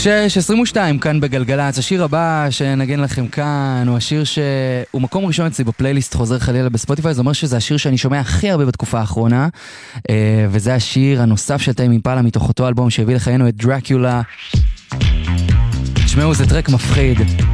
6:22 כאן בגלגלצ. השיר הבא שנגן לכם כאן הוא השיר שהוא מקום ראשון אצלי בפלייליסט חוזר חלילה בספוטיפיי. זה אומר שזה השיר שאני שומע הכי הרבה בתקופה האחרונה, וזה השיר הנוסף של טיימ אימפלה מתוך אותו אלבום שהביא לחיינו את דרקולה. תשמעו, זה טרק מפחיד.